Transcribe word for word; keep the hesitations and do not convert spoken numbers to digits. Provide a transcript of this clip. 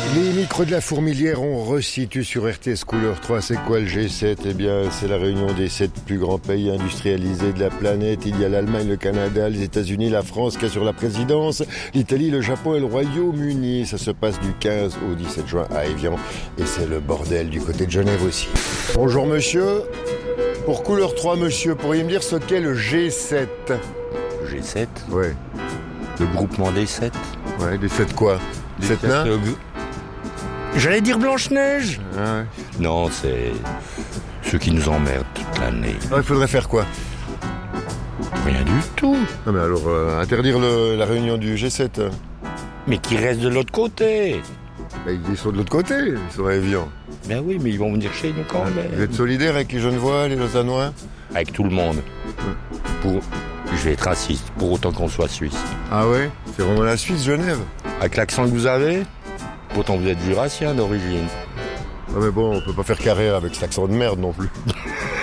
Les micros de la Fourmilière, on resitue sur R T S Couleur trois. C'est quoi le G sept? Eh bien, c'est la réunion des sept plus grands pays industrialisés de la planète. Il y a l'Allemagne, le Canada, les États-Unis, la France qui assure la présidence, l'Italie, le Japon et le Royaume-Uni. Ça se passe du quinze au dix-sept juin à Évian. Et c'est le bordel du côté de Genève aussi. Bonjour monsieur. Pour Couleur trois, monsieur, pourriez me dire ce qu'est le G sept? G sept? Ouais. Le groupement des sept. Ouais, des sept quoi? Des sept nains? J'allais dire Blanche-Neige. Ah ouais. Non, c'est ceux qui nous emmerdent toute l'année. Ah, il faudrait faire quoi? Rien du tout. Non mais alors, euh, interdire le, la réunion du G sept. Mais qui restent de l'autre côté. Bah, ils sont de l'autre côté, ils sont à Évian. Ben oui, mais ils vont venir chez nous quand Ah, même. vous êtes solidaire avec les Genevois, les Lausannois? Avec tout le monde. Pour... Je vais être raciste, pour autant qu'on soit suisse. Ah ouais? C'est vraiment la Suisse, Genève? Avec l'accent que vous avez, pourtant vous êtes jurassien d'origine. Ah mais bon, on peut pas faire carrière avec cet accent de merde non plus.